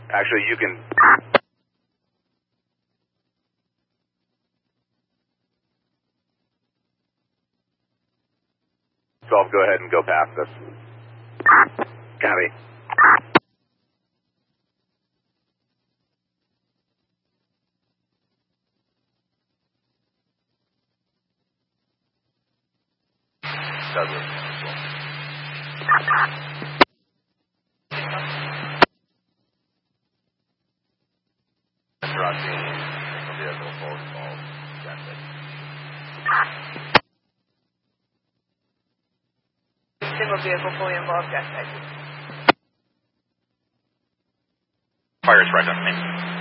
Actually, you can... Go ahead and go past us. Copy. Douglas. Roxy, vehicle full involved. Single vehicle fully involved, gas station. Fire is right on me.